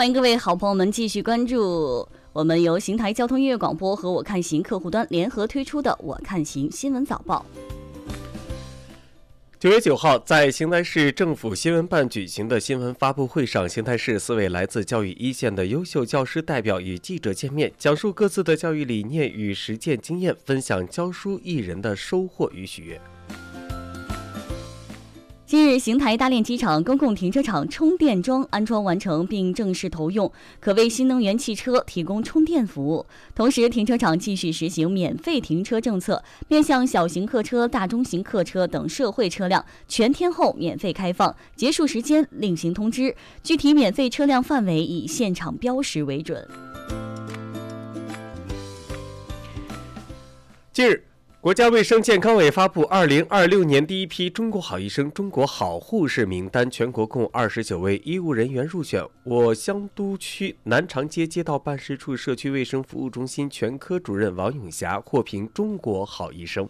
欢迎各位好朋友们继续关注我们由邢台交通音乐广播和我看行客户端联合推出的我看行新闻早报。 9月9号，在邢台市政府新闻办举行的新闻发布会上，邢台市4位来自教育一线的优秀教师代表与记者见面，讲述各自的教育理念与实践经验，分享教书育人的收获与喜悦。 今日，邢台大练机场公共停车场充电桩安装完成并正式投用，可为新能源汽车提供充电服务。同时，停车场继续实行免费停车政策，面向小型客车、大中型客车等社会车辆，全天候免费开放，结束时间另行通知。具体免费车辆范围以现场标识为准。 近日，国家卫生健康委发布2026年第一批中国好医生、中国好护士名单，全国共29位医务人员入选。我乡都区南长街街道办事处社区卫生服务中心全科主任王永霞获评中国好医生。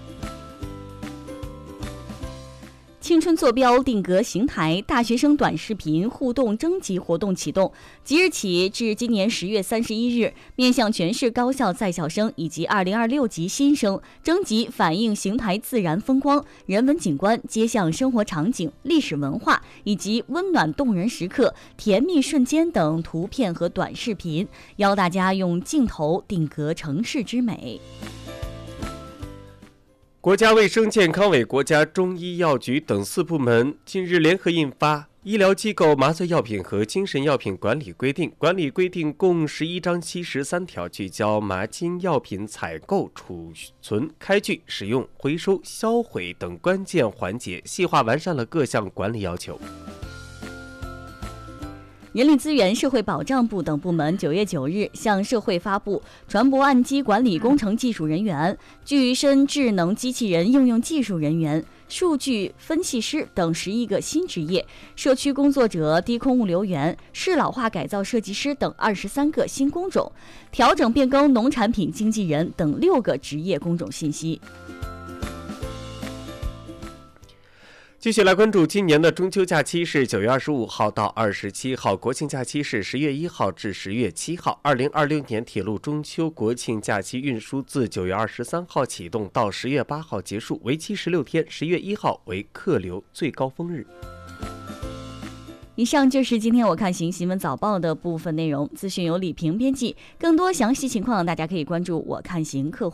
青春坐标定格邢台，大学生短视频互动征集活动启动，即日起至今年10月31日，面向全市高校在校生以及2026级新生，征集反映邢台自然风光、人文景观、街巷生活场景、历史文化以及温暖动人时刻、甜蜜瞬间等图片和短视频，邀大家用镜头定格城市之美。 国家卫生健康委、国家中医药局等4部门近日联合印发《医疗机构麻醉药品和精神药品管理规定》，管理规定共11章73条，聚焦麻精药品采购、储存、开具、使用、回收、销毁等关键环节，细化完善了各项管理要求。 人力资源社会保障部等部门9月9日向社会发布船舶岸基管理工程技术人员、具身智能机器人应用技术人员、数据分析师等11个新职业，社区工作者、低空物流员、适老化改造设计师等23个新工种，调整变更农产品经纪人等6个职业工种信息。 继续来关注今年的中秋假期是9月25号到27号，国庆假期是10月1号至10月7号。2026年铁路中秋国庆假期运输自9月23号启动到10月8号结束，为期16天，10月1号为客流最高峰日。 以上就是今天我看行新闻早报的部分内容，资讯由李平编辑，更多详细情况大家可以关注我看行客户